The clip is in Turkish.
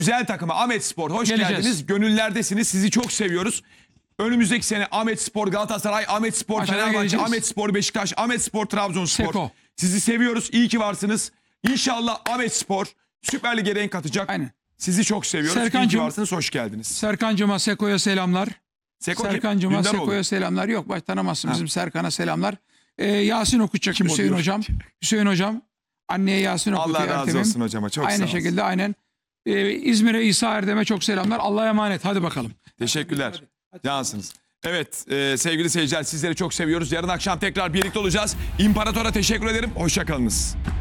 Güzel takıma Ahmetspor hoş Geleceğiz. geldiniz. Gönüllerdesiniz. Sizi çok seviyoruz. Önümüzdeki sene Ahmetspor, Galatasaray, Ahmetspor, Maçlara Fenerbahçe, geleceğiz. Ahmetspor, Beşiktaş, Ahmetspor, Trabzonspor. Seko. Sizi seviyoruz. İyi ki varsınız. İnşallah Ahmetspor Süper Lig'e renk katacak. Aynen. Sizi çok seviyoruz. İyi ki Serkancığım- varsınız. Hoş geldiniz. Serkancığıma, Seko'ya selamlar. Seko kim? Serkancığıma, Dündaroğlu. Seko'ya selamlar. Yok baş tanımazsın, bizim Serkan'a selamlar. Yasin okuyacak Kim Hüseyin oluyor? hocam. Hüseyin hocam. Anneye Yasin okutuyor. Allah razı Ertem'im. olsun hocama. Çok sağ Aynı olsun. şekilde aynen. İzmir'e İsa Erdem'e çok selamlar. Allah'a emanet. Hadi bakalım. Teşekkürler. Cansınız. Evet sevgili seyirciler sizleri çok seviyoruz. Yarın akşam tekrar birlikte olacağız. İmparator'a teşekkür ederim. Hoşça kalınız.